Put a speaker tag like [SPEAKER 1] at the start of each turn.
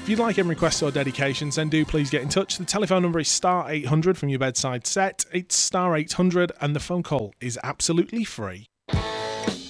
[SPEAKER 1] If you'd like any requests or dedications, then do please get in touch. The telephone number is *800 from your bedside set. It's *800 and the phone call is absolutely free.